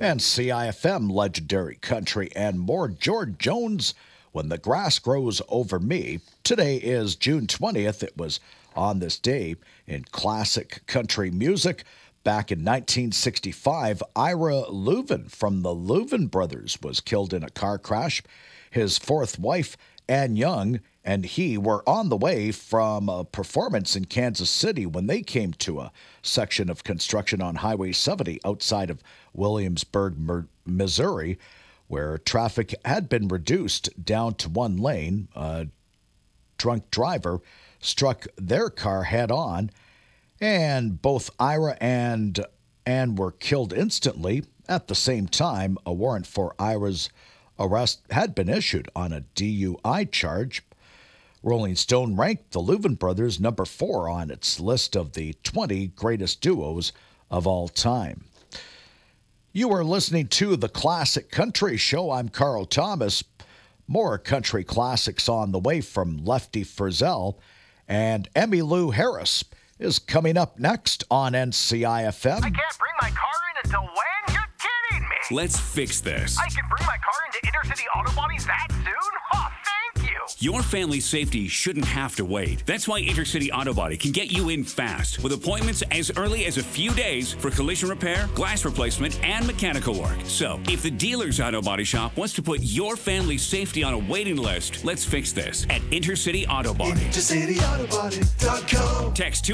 And CIFM, legendary country, and more. George Jones, When the Grass Grows Over Me. Today is June 20th. It was on this day in classic country music. Back in 1965, Ira Louvin from the Louvin Brothers was killed in a car crash. His fourth wife, Ann Young, and he were on the way from a performance in Kansas City when they came to a section of construction on Highway 70 outside of Williamsburg, Missouri, where traffic had been reduced down to one lane. A drunk driver struck their car head-on, and both Ira and Ann were killed instantly. At the same time, a warrant for Ira's arrest had been issued on a DUI charge. Rolling Stone ranked the Louvin Brothers number 4 on its list of the 20 greatest duos of all time. You are listening to The Classic Country Show. I'm Carl Thomas. More country classics on the way from Lefty Frizzell, and Emmylou Harris is coming up next on NCIFM. I can't bring my car in until when? You're kidding me. Let's fix this. I can bring my car into Intercity Auto Bodies that soon? Oh, thank you. Your family's safety shouldn't have to wait. That's why Intercity Auto Body can get you in fast with appointments as early as a few days for collision repair, glass replacement, and mechanical work. So, if the dealer's auto body shop wants to put your family's safety on a waiting list, let's fix this at Intercity Auto Body. IntercityAutoBody.com. Text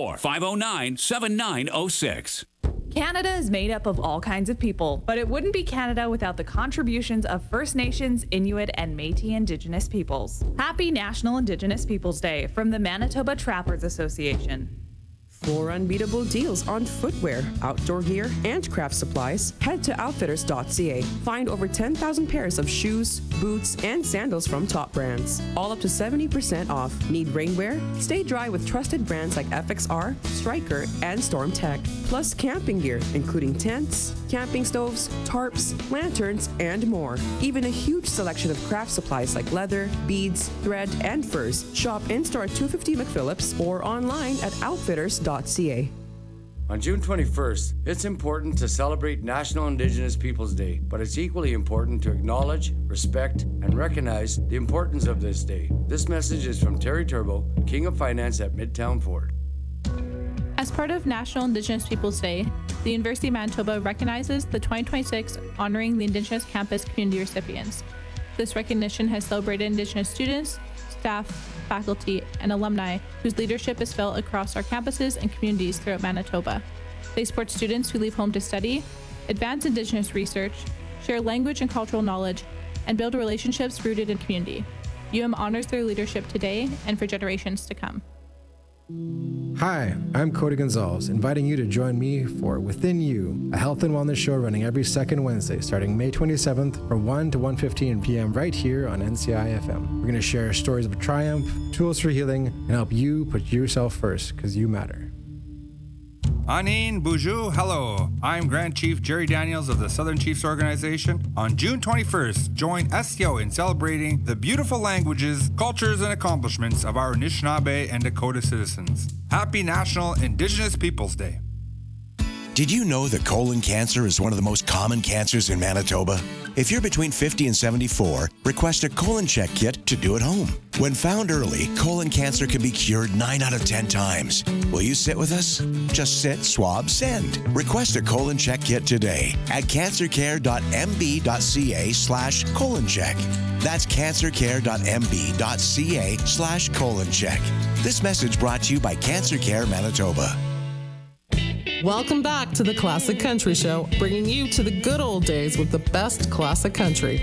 204-509-7906. Canada is made up of all kinds of people, but it wouldn't be Canada without the contributions of First Nations, Inuit, and Métis Indigenous peoples. Happy National Indigenous Peoples Day from the Manitoba Trappers Association. For unbeatable deals on footwear, outdoor gear, and craft supplies, head to outfitters.ca. Find over 10,000 pairs of shoes, boots, and sandals from top brands. All up to 70% off. Need rainwear? Stay dry with trusted brands like FXR, Striker, and Storm Tech. Plus camping gear, including tents, camping stoves, tarps, lanterns, and more. Even a huge selection of craft supplies like leather, beads, thread, and furs. Shop in-store at 250 McPhillips or online at outfitters.ca. On June 21st, it's important to celebrate National Indigenous Peoples Day, but it's equally important to acknowledge, respect, and recognize the importance of this day. This message is from Terry Turbo, King of Finance at Midtown Ford. As part of National Indigenous Peoples Day, the University of Manitoba recognizes the 2026 Honoring the Indigenous Campus Community recipients. This recognition has celebrated Indigenous students, staff, faculty, and alumni whose leadership is felt across our campuses and communities throughout Manitoba. They support students who leave home to study, advance Indigenous research, share language and cultural knowledge, and build relationships rooted in community. honors their leadership today and for generations to come. Hi, I'm Cody Gonzalez, inviting you to join me for Within You, a health and wellness show running every second Wednesday starting May 27th from 1 to 1:15 p.m. right here on NCIFM. We're going to share stories of triumph, tools for healing, and help you put yourself first because you matter. Anin Boujou, hello. I'm Grand Chief Jerry Daniels of the Southern Chiefs Organization. On June 21st, join SCO in celebrating the beautiful languages, cultures, and accomplishments of our Anishinaabe and Dakota citizens. Happy National Indigenous Peoples Day. Did you know that colon cancer is one of the most common cancers in Manitoba? If you're between 50 and 74, request a colon check kit to do at home. When found early, colon cancer can be cured 9 out of 10 times. Will you sit with us? Just sit, swab, send. Request a colon check kit today at cancercare.mb.ca/colon check. That's cancercare.mb.ca/colon check. This message brought to you by Cancer Care Manitoba. Welcome back to the Classic Country Show, bringing you to the good old days with the best classic country.